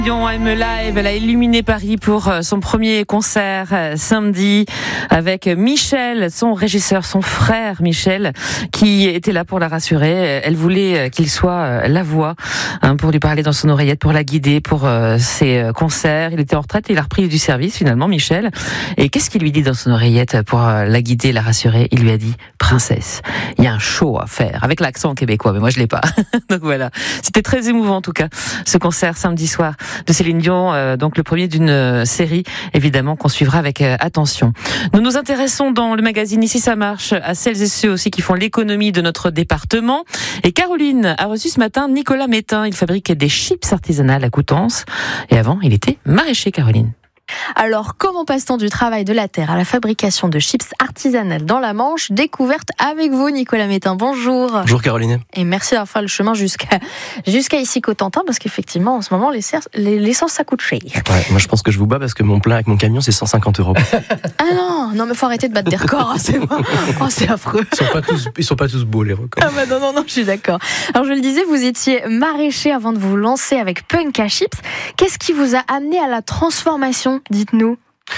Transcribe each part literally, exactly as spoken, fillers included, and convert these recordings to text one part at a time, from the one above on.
Lyon M Live, elle a illuminé Paris pour son premier concert samedi avec Michel, son régisseur, son frère Michel, qui était là pour la rassurer. Elle voulait qu'il soit la voix hein, pour lui parler dans son oreillette, pour la guider pour euh, ses concerts. Il était en retraite et il a repris du service finalement, Michel. Et qu'est-ce qu'il lui dit dans son oreillette pour la guider, la rassurer? Il lui a dit: princesse, il y a un show à faire, avec l'accent québécois, mais moi je l'ai pas. Donc voilà, c'était très émouvant en tout cas, ce concert samedi soir de Céline Dion, euh, donc le premier d'une euh, série, évidemment, qu'on suivra avec euh, attention. Nous nous intéressons dans le magazine Ici ça marche à celles et ceux aussi qui font l'économie de notre département. Et Caroline a reçu ce matin Nicolas Métain. Il fabrique des chips artisanales à Coutances. Et avant, il était maraîcher, Caroline. Alors, comment passe-t-on du travail de la terre à la fabrication de chips artisanales dans la Manche? Découverte avec vous, Nicolas Métain. Bonjour. Bonjour Caroline. Et merci d'avoir fait le chemin jusqu'à jusqu'à ici Cotentin, parce qu'effectivement, en ce moment, l'essence, l'essence ça coûte cher. Ouais, moi je pense que je vous bats parce que mon plein avec mon camion c'est cent cinquante euros. Ah non, non mais faut arrêter de battre des records, hein, c'est bon. Oh, c'est affreux. Ils sont pas tous, ils sont pas tous beaux les records. Ah bah non non non, je suis d'accord. Alors je le disais, vous étiez maraîcher avant de vous lancer avec Punk à Chips. Qu'est-ce qui vous a amené à la transformation? Dites-nous.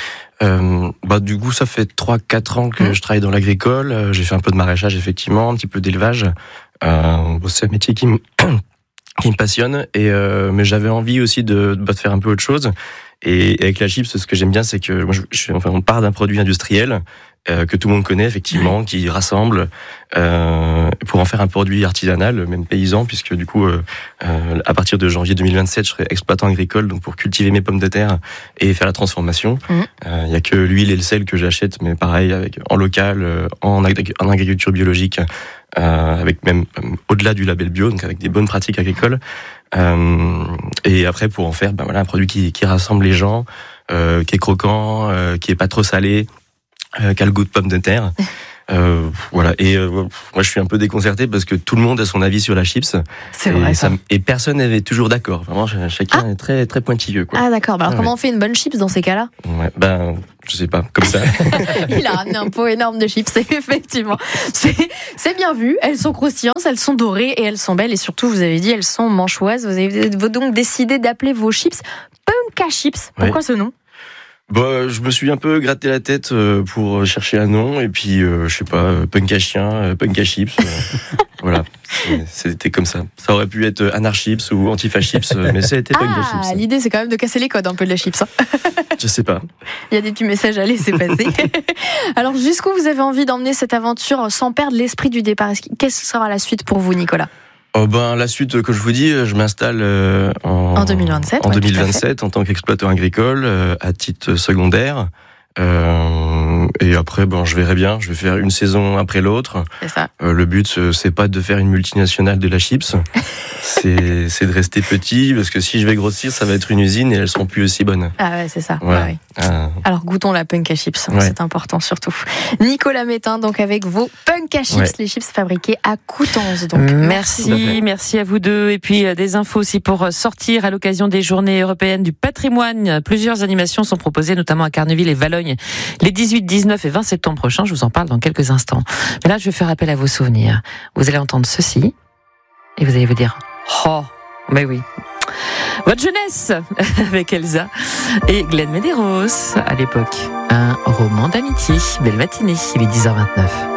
Euh, bah du coup ça fait trois quatre ans que mmh. je travaille dans l'agricole. Euh, j'ai fait un peu de maraîchage effectivement, un petit peu d'élevage. Euh, c'est un métier qui me qui me passionne et euh, mais j'avais envie aussi de, de faire un peu autre chose. Et avec la chips, ce que j'aime bien, c'est que moi, je, je, enfin, on part d'un produit industriel euh, que tout le monde connaît effectivement, qui rassemble euh, pour en faire un produit artisanal, même paysan, puisque du coup, euh, euh, à partir de janvier deux mille vingt-sept, je serai exploitant agricole, donc pour cultiver mes pommes de terre et faire la transformation. Il mmh. euh, y a que l'huile et le sel que j'achète, mais pareil avec en local, euh, en, agri- en agriculture biologique, euh, avec même euh, au-delà du label bio, donc avec des bonnes pratiques agricoles. Euh, et après pour en faire ben voilà un produit qui, qui rassemble les gens, euh, qui est croquant, euh, qui est pas trop salé, euh, qui a le goût de pomme de terre. Euh, voilà. Et euh, moi je suis un peu déconcerté parce que tout le monde a son avis sur la chips. C'est et vrai ça. ça. Et personne n'est toujours d'accord. Vraiment, chacun ah. est très très pointilleux quoi. Ah d'accord. Bah alors ah, comment ouais. on fait une bonne chips dans ces cas-là? Ouais, ben je sais pas, comme ça. Il a ramené un pot énorme de chips, effectivement. C'est, c'est bien vu, elles sont croustillantes, elles sont dorées et elles sont belles. Et surtout, vous avez dit, elles sont manchoises. Vous avez donc décidé d'appeler vos chips Punk à Chips. Pourquoi oui. ce nom? Bah, je me suis un peu gratté la tête pour chercher un nom. Et puis, euh, je sais pas, Punk à chien, Punk à chips. euh, voilà, c'était comme ça. Ça aurait pu être Anarchips ou Antifa-chips, mais ça a été Punk à chips. Ah, l'idée, c'est quand même de casser les codes un peu de la chips. Hein. Je sais pas. Il y a des petits messages à laisser passer. Alors, jusqu'où vous avez envie d'emmener cette aventure sans perdre l'esprit du départ? Qu'est-ce que sera la suite pour vous, Nicolas? Oh ben, la suite, que je vous dis, je m'installe euh, en, en deux mille vingt-sept, en, ouais, deux mille vingt-sept en tant qu'exploitant agricole euh, à titre secondaire. Euh, et après, bon, je verrai bien. Je vais faire une saison après l'autre. C'est ça. Euh, le but, c'est pas de faire une multinationale de la chips. c'est, c'est de rester petit, parce que si je vais grossir, ça va être une usine et elles seront plus aussi bonnes. Ah ouais, c'est ça. Voilà. Ouais, ouais. Euh... Alors goûtons la Punk à chips, ouais. c'est important surtout. Nicolas Métain, donc avec vos Punk à chips, ouais. les chips fabriqués à Coutances. Donc merci, merci, merci à vous deux. Et puis des infos aussi pour sortir à l'occasion des Journées européennes du patrimoine. Plusieurs animations sont proposées, notamment à Carneville et Valogne, les dix-huit, dix-neuf et vingt septembre prochains. Je vous en parle dans quelques instants. Mais là, je vais faire appel à vos souvenirs. Vous allez entendre ceci et vous allez vous dire: oh, mais oui. Votre jeunesse avec Elsa et Glenn Medeiros à l'époque. Un roman d'amitié. Belle matinée, il est dix heures vingt-neuf.